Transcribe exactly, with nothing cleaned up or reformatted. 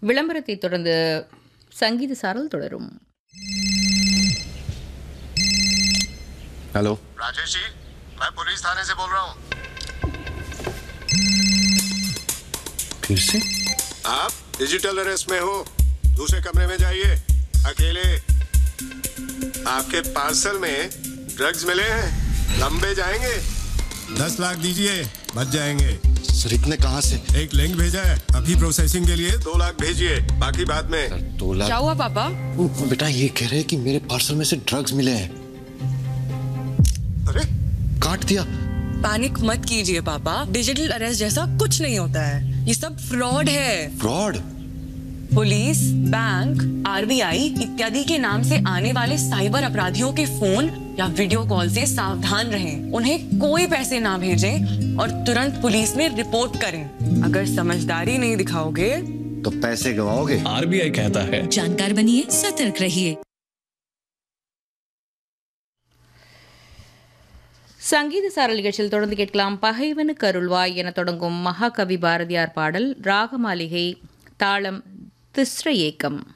விளம்பரத்தை தொடர்ந்து சங்கீத சாரல் தொடரும். हेलो राजेश जी, मैं पुलिस थाने से बोल रहा हूँ. फिर से आप डिजिटल अरेस्ट में हो. दूसरे कमरे में जाइए, अकेले. आपके पार्सल में ड्रग्स मिले हैं, लंबे जाएंगे. दस लाख दीजिए, बच जाएंगे. सर इतने कहाँ से? एक लिंक भेजा है, अभी प्रोसेसिंग के लिए दो लाख भेजिए, बाकी बाद में. सर दो लाख क्या हुआ पापा? बेटा ये कह रहे हैं कि मेरे पार्सल में से ड्रग्स मिले हैं. अरे काट दिया. पैनिक मत कीजिए पापा, डिजिटल अरेस्ट जैसा कुछ नहीं होता है. ये सब फ्रॉड है. फ्रॉड? पुलिस, बैंक, आरबीआई इत्यादि के नाम से आने वाले साइबर अपराधियों के फोन या वीडियो कॉल से सावधान रहें. उन्हें कोई पैसे ना भेजें और तुरंत पुलिस में रिपोर्ट करें. अगर समझदारी नहीं दिखाओगे तो पैसे गवाओगे. आरबीआई कहता है जानकार बनिए, सतर्क रहिए. சங்கீத சாரல் நிகழ்ச்சியில் தொடர்ந்து கேட்கலாம். பகைவனுக்கு அருள்வாய் என தொடங்கும் மகாகவி பாரதியார் பாடல். ராகமாளிகை, தாளம் திஸ்ர ஏக்கம்.